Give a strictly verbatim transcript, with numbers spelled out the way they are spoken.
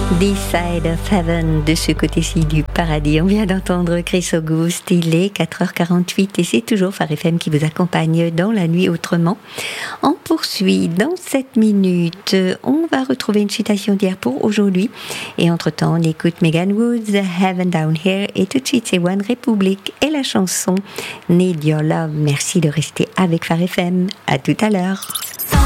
This Side of Heaven, de ce côté-ci du paradis. On vient d'entendre Chris Auguste, il est quatre heures quarante-huit et c'est toujours Phare F M qui vous accompagne dans la nuit autrement. On poursuit dans sept minutes. On va retrouver une citation d'hier pour aujourd'hui. Et entre-temps, on écoute Megan Woods, Heaven Down Here, et tout de suite c'est One Republic et la chanson Need Your Love. Merci de rester avec Phare F M. À tout à l'heure.